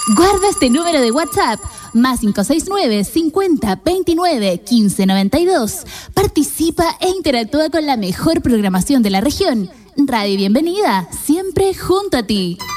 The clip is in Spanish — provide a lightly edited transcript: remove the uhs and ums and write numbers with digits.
Guarda este número de WhatsApp, más 569 50 29 15 92. Participa e interactúa con la mejor programación de la región. Radio Bienvenida, siempre junto a ti.